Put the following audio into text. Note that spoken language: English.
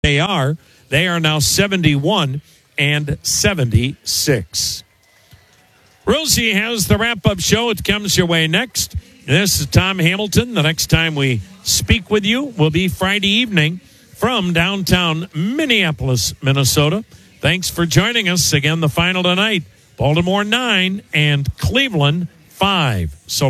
They are now 71 and 76. Rosie has the wrap-up show. It comes your way next. This is Tom Hamilton. The next time we speak with you will be Friday evening from downtown Minneapolis, Minnesota. Thanks for joining us. Again, the final tonight, Baltimore 9 and Cleveland 5. So